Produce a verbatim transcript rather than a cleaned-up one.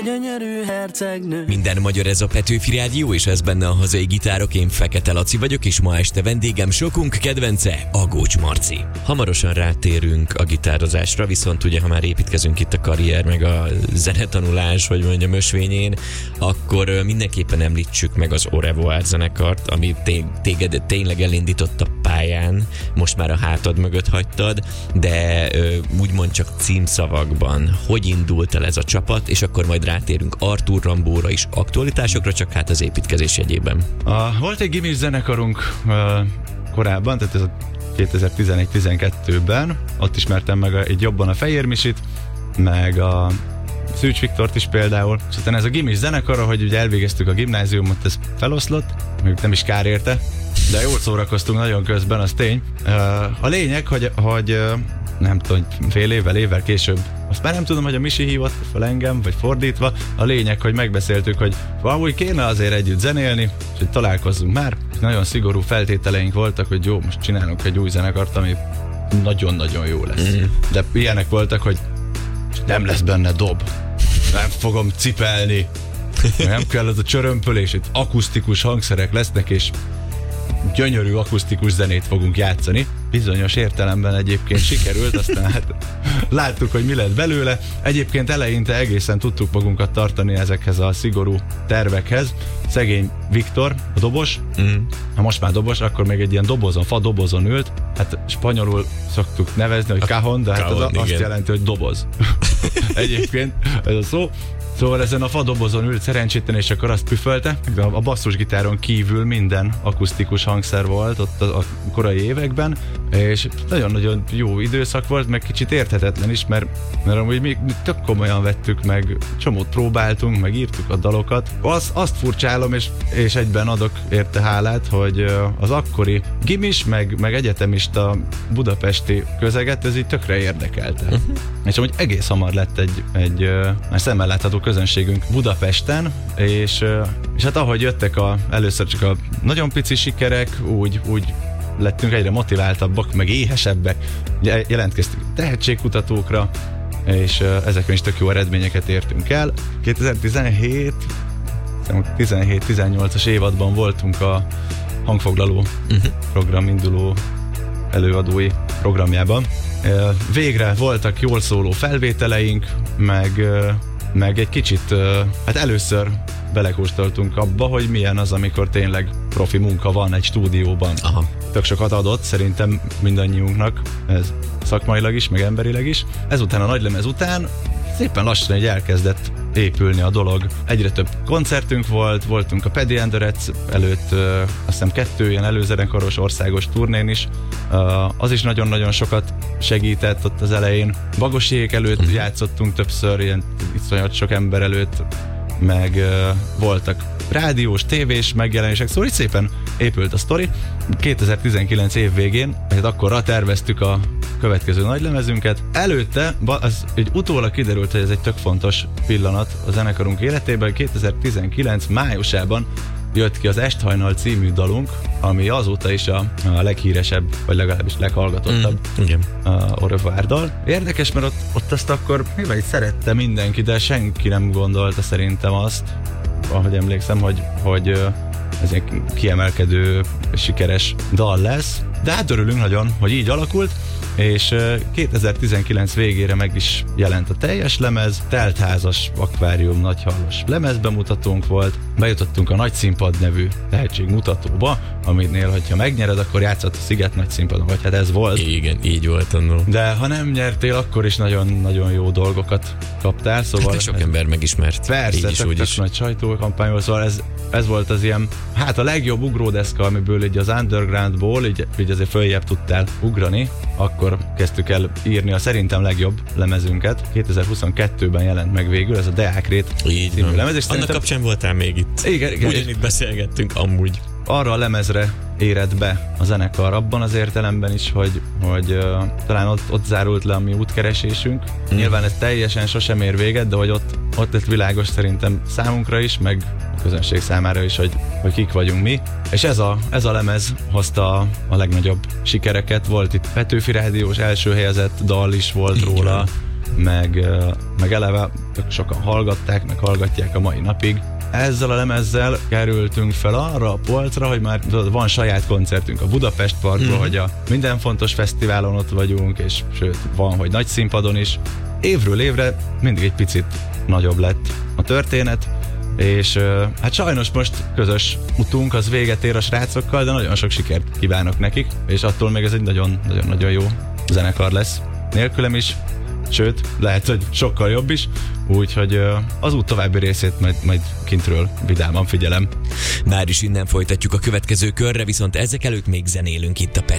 Gyönyörű hercegnő. Minden magyar, ez a Petőfi Rádió, és ez benne a hazai gitárok. Én Fekete Laci vagyok, és ma este vendégem sokunk kedvence, a Gócs Marci. Hamarosan rátérünk a gitározásra, viszont ugye, ha már építkezünk itt a karrier, meg a zenetanulás, vagy mondjam, ösvényén, akkor mindenképpen említsük meg az Au revoir zenekart, ami téged tényleg elindított a pályán, most már a hátad mögött hagytad, de úgymond csak címszavakban, hogy indult el ez a csapat, és akkor majd rátérünk Artur Rambóra is, aktualitásokra, csak hát az építkezés jegyében. A, volt egy gimis zenekarunk uh, korábban, tehát ez a kétezer-tizenegy-tizenkettőben, ott ismertem meg a, egy jobban a Fehér Misit, meg a Szűcs Viktort is például, és aztán ez a gimis zenekar, ahogy ugye elvégeztük a gimnáziumot, ez feloszlott, még nem is kár érte, de jól szórakoztunk nagyon közben, az tény. Uh, a lényeg, hogy, hogy uh, nem tudom, fél évvel, évvel később, azt már nem tudom, hogy a Misi hívott fel engem, vagy fordítva. A lényeg, hogy megbeszéltük, hogy valahogy kéne azért együtt zenélni, és hogy találkozzunk már. Nagyon szigorú feltételeink voltak, hogy jó, most csinálunk egy új zenekart, ami nagyon-nagyon jó lesz. Mm. De ilyenek voltak, hogy nem lesz benne dob, nem fogom cipelni, nem kell az a csörömpölés, itt akusztikus hangszerek lesznek, és gyönyörű akusztikus zenét fogunk játszani. Bizonyos értelemben egyébként sikerült, aztán hát láttuk, hogy mi lett belőle. Egyébként eleinte egészen tudtuk magunkat tartani ezekhez a szigorú tervekhez. Szegény Viktor, a dobos, mm. ha most már dobos, akkor még egy ilyen dobozon, fa dobozon ült. Hát spanyolul szoktuk nevezni, hogy cajon, de hát az cajon, azt igen. jelenti, hogy doboz. Egyébként ez a szó. Szóval ezen a fadobozon ült szerencsétlen, és akkor azt püfölte. A basszusgitáron kívül minden akusztikus hangszer volt ott a korai években, és nagyon-nagyon jó időszak volt, meg kicsit érthetetlen is, mert, mert amúgy mi, mi tök komolyan vettük meg, csomót próbáltunk, meg írtuk a dalokat. Az, azt furcsálom, és, és egyben adok érte hálát, hogy az akkori gimis, meg, meg egyetemista budapesti közeget, ez így tökre érdekelte. Uh-huh. És amúgy egész hamar lett egy, egy már szemmel látható közönségünk Budapesten, és, és hát ahogy jöttek a, először csak a nagyon pici sikerek, úgy, úgy lettünk egyre motiváltabbak, meg éhesebbek, jelentkeztünk tehetségkutatókra, és ezekben is tök jó eredményeket értünk el. kétezer-tizenhét tizenhét-tizennyolcas évadban voltunk a hangfoglaló uh-huh. program induló előadói programjában. Végre voltak jól szóló felvételeink, meg, meg egy kicsit, hát először belekóstoltunk abba, hogy milyen az, amikor tényleg profi munka van egy stúdióban. Aha. Tök sokat adott szerintem mindannyiunknak, ez szakmailag is, meg emberileg is. Ezután a nagylemez után szépen lassan egy elkezdett épülni a dolog. Egyre több koncertünk volt, voltunk a Paddy and the Rats előtt, uh, azt hiszem kettő ilyen előzenekaros országos turnén is. Uh, az is nagyon-nagyon sokat segített ott az elején. Bagosiék előtt uh-huh. játszottunk többször, ilyen iszonyat sok ember előtt, meg uh, voltak rádiós, tévés megjelenések, szóval így szépen épült a sztori. kétezer-tizenkilenc év végén, hát akkorra terveztük a következő nagylemezünket. Előtte, az egy utólag kiderült, hogy ez egy tök fontos pillanat a zenekarunk életében. kétezer-tizenkilenc májusában jött ki az Esthajnal című dalunk, ami azóta is a, a leghíresebb, vagy legalábbis leghallgatottabb mm, igen. Au revoir dal. Érdekes, mert ott, ott azt akkor mivel így szerette mindenki, de senki nem gondolta szerintem azt, ahogy emlékszem, hogy, hogy ez egy kiemelkedő, sikeres dal lesz. De hát örülünk nagyon, hogy így alakult, és kétezer-tizenkilenc végére meg is jelent a teljes lemez, teltházas, akvárium, nagyhallas lemezbemutatónk volt, bejutottunk a Nagy Színpad nevű tehetségmutatóba, aminél, hogyha megnyered, akkor játszott a Sziget Nagy Színpadon, vagy hát ez volt. Igen, így volt annól. De ha nem nyertél, akkor is nagyon-nagyon jó dolgokat kaptál, szóval... Hát sok ez... ember megismert. Persze, így is, úgy is. Nagy sajtókampány volt, szóval ez, ez volt az ilyen, hát a legjobb ugródeszka, amiből így az undergroundból így, így azért följebb tudtál ugrani, akkor kezdtük el írni a szerintem legjobb lemezünket. kétezer-huszonkettőben jelent meg végül ez a Deákrét című lemez. És annak szerintem... kapcsán voltál még itt. Igen, igen. Ugyanitt beszélgettünk amúgy. Arra a lemezre érett be a zenekar abban az értelemben is, hogy, hogy uh, talán ott, ott zárult le a mi útkeresésünk. Mm. Nyilván ez teljesen sosem ér véget, de hogy ott, ott lett világos szerintem számunkra is, meg a közönség számára is, hogy, hogy kik vagyunk mi. És ez a, ez a lemez hozta a, a legnagyobb sikereket. Volt itt Petőfi Rádiós első helyezett dal is volt róla. meg, meg eleve sokan hallgatták, meg hallgatják a mai napig. Ezzel a lemezzel kerültünk fel arra a polcra, hogy már van saját koncertünk a Budapest Parkban, mm. hogy a minden fontos fesztiválon ott vagyunk, és sőt, van, hogy nagy színpadon is. Évről évre mindig egy picit nagyobb lett a történet, és hát sajnos most közös utunk az véget ér a srácokkal, de nagyon sok sikert kívánok nekik, és attól még ez egy nagyon-nagyon jó zenekar lesz. Nélkülem is, sőt, lehet, hogy sokkal jobb is, úgyhogy az út további részét majd, majd kintről vidáman figyelem. Már is innen folytatjuk a következő körre, viszont ezek előtt még zenélünk itt a Pet